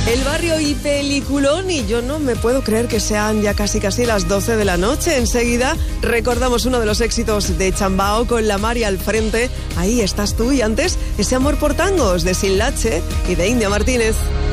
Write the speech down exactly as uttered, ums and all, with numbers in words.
El Barrio y peliculón, y yo no me puedo creer que sean ya casi casi las doce de la noche. Enseguida recordamos uno de los éxitos de Chambao con la Mari al frente. Ahí estás tú, y antes ese amor por tangos de Sin Lache y de India Martínez.